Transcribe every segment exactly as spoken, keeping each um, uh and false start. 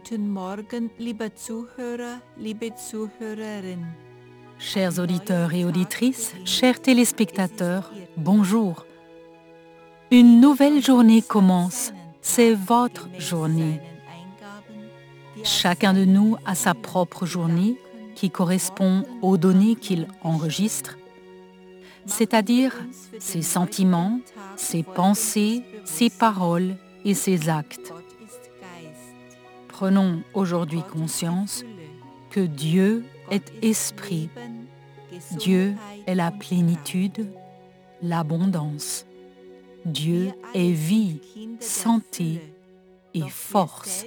Guten Morgen, liebe Zuhörer, liebe Zuhörerin. Chers auditeurs et auditrices, chers téléspectateurs, bonjour. Une nouvelle journée commence, c'est votre journée. Chacun de nous a sa propre journée qui correspond aux données qu'il enregistre, c'est-à-dire ses sentiments, ses pensées, ses paroles et ses actes. Prenons aujourd'hui conscience que Dieu est esprit. Dieu est la plénitude, l'abondance. Dieu est vie, santé et force.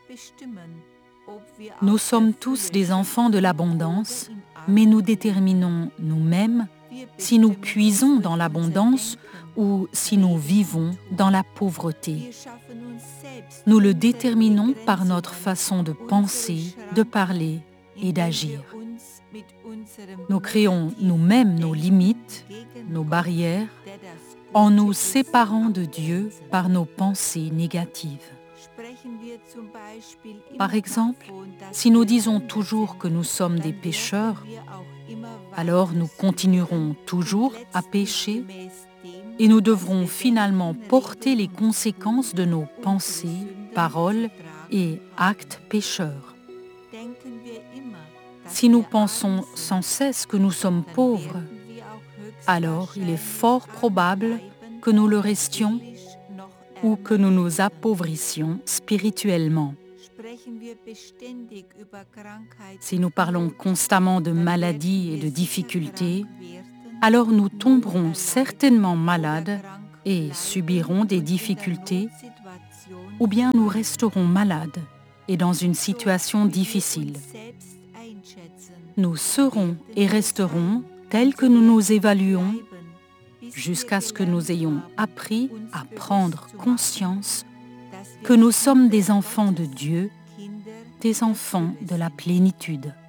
Nous sommes tous des enfants de l'abondance, mais nous déterminons nous-mêmes si nous puisons dans l'abondance ou si nous vivons dans la pauvreté. Nous le déterminons par notre façon de penser, de parler et d'agir. Nous créons nous-mêmes nos limites, nos barrières, en nous séparant de Dieu par nos pensées négatives. Par exemple, si nous disons toujours que nous sommes des pécheurs, alors nous continuerons toujours à pécher et nous devrons finalement porter les conséquences de nos pensées, paroles et actes pécheurs. Si nous pensons sans cesse que nous sommes pauvres, alors il est fort probable que nous le restions ou que nous nous appauvissions spirituellement. Si nous parlons constamment de maladies et de difficultés, alors nous tomberons certainement malades et subirons des difficultés, ou bien nous resterons malades et dans une situation difficile. Nous serons et resterons tels que nous nous évaluons jusqu'à ce que nous ayons appris à prendre conscience que nous sommes des enfants de Dieu, des enfants de la plénitude.